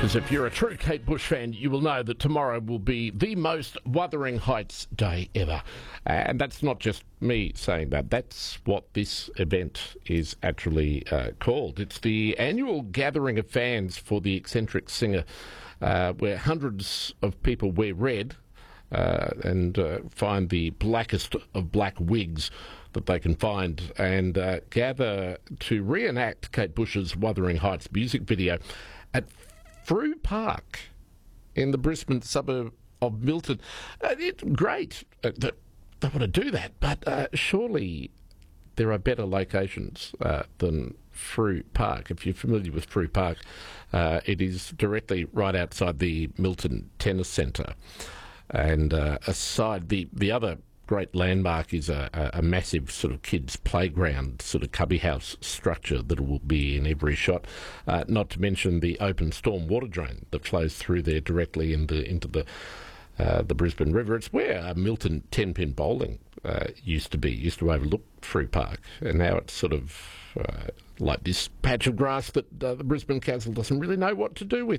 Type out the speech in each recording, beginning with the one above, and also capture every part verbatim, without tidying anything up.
Because if you're a true Kate Bush fan, you will know that tomorrow will be the most Wuthering Heights day ever. And that's not just me saying that. That's what this event is actually uh, called. It's the annual gathering of fans for the eccentric singer, uh, where hundreds of people wear red uh, and uh, find the blackest of black wigs that they can find and uh, gather to reenact Kate Bush's Wuthering Heights music video at Frew Park in the Brisbane suburb of Milton. Uh, it's great uh, that they want to do that, but uh, surely there are better locations uh, than Frew Park. If you're familiar with Frew Park, uh, it is directly right outside the Milton Tennis Centre. And uh, aside, the, the other great landmark is a, a, a massive sort of kids' playground, sort of cubby house structure that will be in every shot. Uh, not to mention the open storm water drain that flows through there directly into into the uh, the Brisbane River. It's where uh, Milton ten-pin bowling uh, used to be, used to overlook Frew Park, and now it's sort of uh, like this patch of grass that uh, the Brisbane Council doesn't really know what to do with.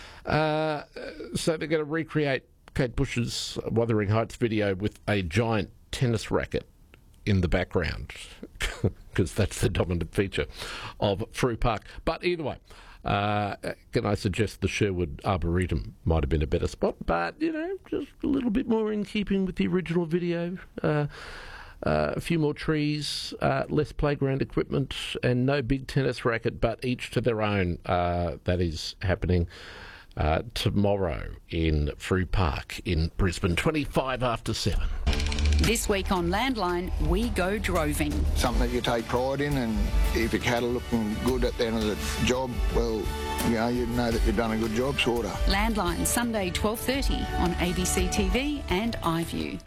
Uh, so they're going to recreate Kate Bush's Wuthering Heights video with a giant tennis racket in the background, because that's the dominant feature of Frew Park. But either way, uh, can I suggest the Sherwood Arboretum might have been a better spot, but, you know, just a little bit more in keeping with the original video. Uh, uh, a few more trees, uh, less playground equipment, and no big tennis racket, but each to their own. Uh, that is happening Uh, tomorrow in Frew Park in Brisbane, twenty-five after seven. This week on Landline, we go droving. Something that you take pride in, and if your cattle looking good at the end of the job, well, you know, you know that you've done a good job, sort of. Landline, Sunday, twelve thirty on A B C T V and iView.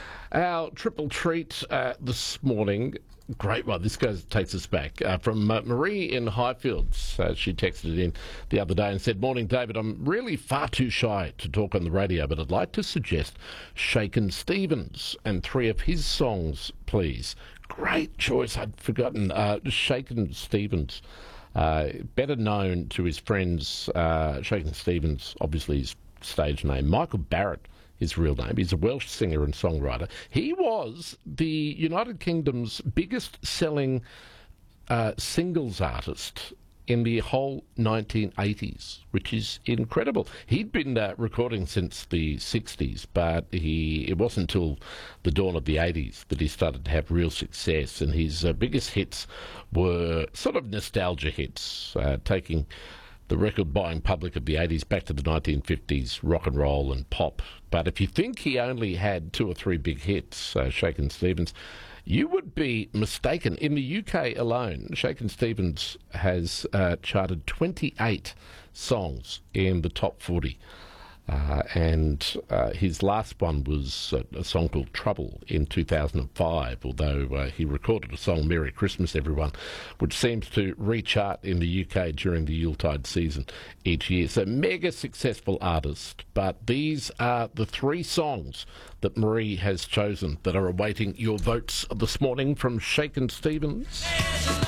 Our triple treat uh, this morning, great one. This goes takes us back uh, from uh, Marie in Highfields. Uh, she texted in the other day and said, "Morning, David. I'm really far too shy to talk on the radio, but I'd like to suggest Shakin' Stevens and three of his songs, please." Great choice. I'd forgotten. Uh, Shakin' Stevens, uh, better known to his friends. Uh, Shakin' Stevens, obviously his stage name. Michael Barrett, his real name. He's a Welsh singer and songwriter. He was the United Kingdom's biggest selling uh, singles artist in the whole nineteen eighties, which is incredible. He'd been uh, recording since the sixties, but he it wasn't until the dawn of the eighties that he started to have real success, and his uh, biggest hits were sort of nostalgia hits, uh, taking the record-buying public of the eighties back to the nineteen fifties, rock and roll and pop. But if you think he only had two or three big hits, uh, Shakin' Stevens, you would be mistaken. In the U K alone, Shakin' Stevens has uh, charted twenty-eight songs in the top forty. Uh, and uh, his last one was a, a song called Trouble in two thousand five, although uh, he recorded a song, Merry Christmas Everyone, which seems to rechart in the U K during the Yuletide season each year. So mega successful artist, but these are the three songs that Marie has chosen that are awaiting your votes this morning from Shakin' Stevens.